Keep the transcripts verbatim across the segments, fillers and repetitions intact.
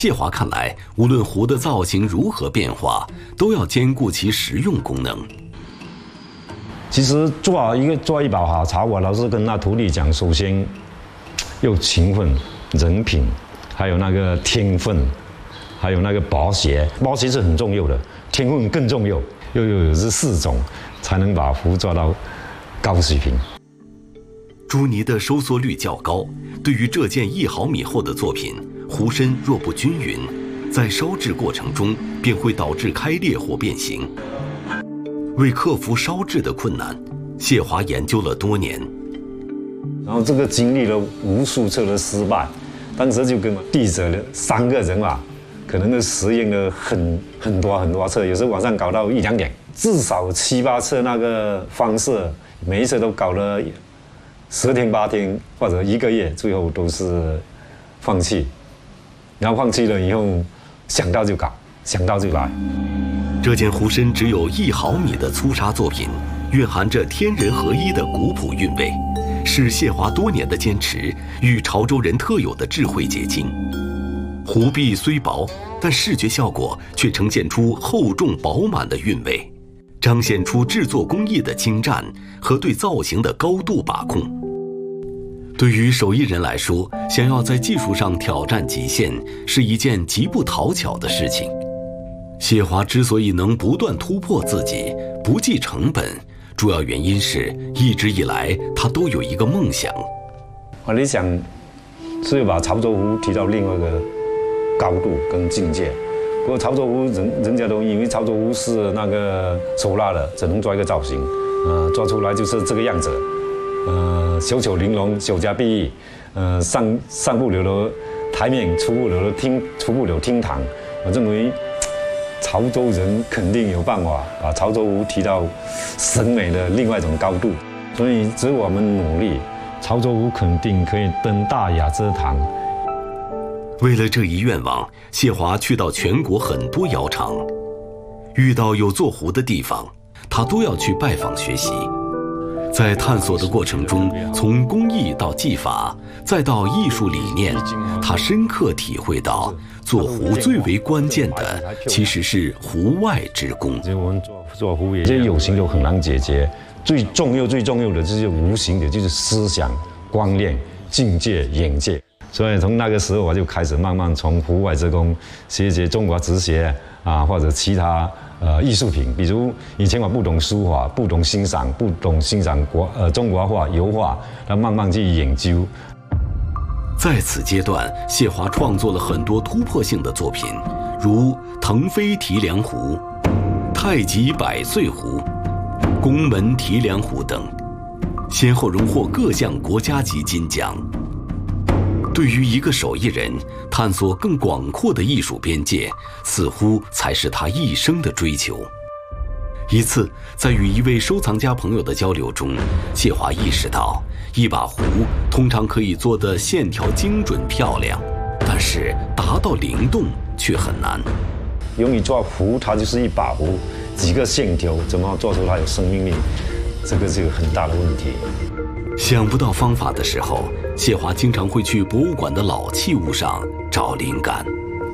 谢华看来，无论壶的造型如何变化，都要兼顾其实用功能。 其实做一个做一把好茶，我老是跟那徒弟讲，首先要勤奋、人品，还有那个天分，还有那个包鞋，包鞋是很重要的，天分更重要，又有这四种，才能把壶做到高水平。 朱泥的收缩率较高，对于这件一毫米厚的作品，壶身若不均匀，在烧制过程中便会导致开裂或变形。为克服烧制的困难，谢华研究了多年。 然后这个经历了无数次的失败，当时就跟弟子三个人吧，可能都实验了很很多很多次，有时候晚上搞到一两点，至少七八次那个方式，每一次都搞了十天八天或者一个月，最后都是放弃。然后放弃了以后，想到就搞，想到就来。 这件壶身只有一毫米的粗砂作品，蕴含着天人合一的古朴韵味，是谢华多年的坚持与潮州人特有的智慧结晶。壶壁虽薄，但视觉效果却呈现出厚重饱满的韵味，彰显出制作工艺的精湛和对造型的高度把控。对于手艺人来说，想要在技术上挑战极限，是一件极不讨巧的事情。谢华之所以能不断突破自己，不计成本，主要原因是一直以来他都有一个梦想。 我理想是要把潮州壶提到另外一个高度跟境界。不过潮州壶人人家都以为潮州壶是那个手拉的，只能做一个造型，呃，做出来就是这个样子。呃，小巧玲珑，小家碧玉，呃，上上不了的台面，出不了的厅，出不了厅堂。我认为潮州人肯定有办法把潮州壶提到审美的另外一种高度，所以只有我们努力，潮州壶肯定可以登大雅之堂。 为了这一愿望，谢华去到全国很多窑厂，遇到有做壶的地方，他都要去拜访学习。在探索的过程中，从工艺到技法，再到艺术理念，他深刻体会到，做壶最为关键的其实是壶外之功。 我们做做壶也，这有形就很难解决，最重要最重要的就是无形的，就是思想、观念、境界、眼界。所以从那个时候我就开始慢慢从壶外之功学习中国直学啊，或者其他。呃，艺术品，比如以前我不懂书法，不懂欣赏，不懂欣赏国呃中国画、油画，然后慢慢去研究。 在此阶段，谢华创作了很多突破性的作品，如腾飞提梁壶、太极百岁壶、宫门提梁壶等，先后荣获各项国家级金奖。对于一个手艺人，探索更广阔的艺术边界，似乎才是他一生的追求。一次，在与一位收藏家朋友的交流中，谢华意识到，一把壶通常可以做得线条精准漂亮，但是达到灵动却很难。 用于做壶，它就是一把壶，几个线条怎么做出它有生命力，这个是有很大的问题。 想不到方法的时候，谢华经常会去博物馆的老器物上找灵感。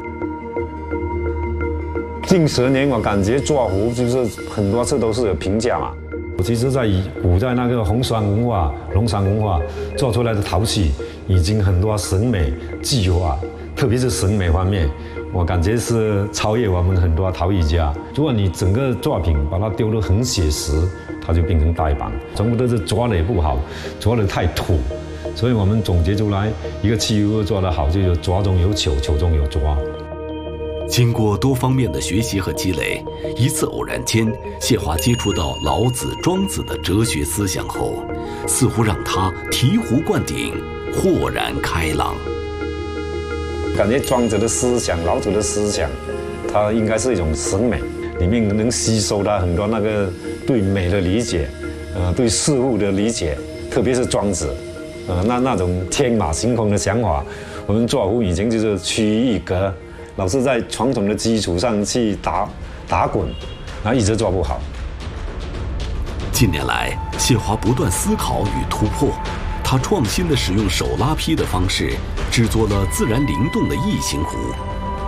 近十年，我感觉做壶就是很多次都是有评价嘛。其实，在古代那个红山文化、龙山文化做出来的陶器，已经很多审美技化，特别是审美方面，我感觉是超越我们很多陶艺家。如果你整个作品把它丢得很写实，它就变成呆板，全部都是抓得也不好，抓得太土。所以我们总结出来，一个器物做得好，就有抓中有巧，巧中有抓。 经过多方面的学习和积累，一次偶然间，谢华接触到老子、庄子的哲学思想后，似乎让他醍醐灌顶，豁然开朗。 感觉庄子的思想、老子的思想，它应该是一种审美，里面能吸收到很多那个对美的理解，呃，对事物的理解，特别是庄子，呃，那那种天马行空的想法，我们做壶已经就是趋于一格。老是在传统的基础上去打打滚，然后一直做不好。 近年来，谢华不断思考与突破，他创新的使用手拉坯的方式，制作了自然灵动的异形壶。